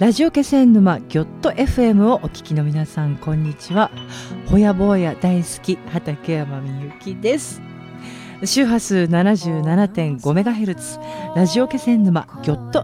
ラジオ気仙沼ギョット FM をお聞きの皆さん、こんにちは。ほやぼや大好き畠山みゆきです。周波数 77.5MHz ラジオ気仙沼ギョット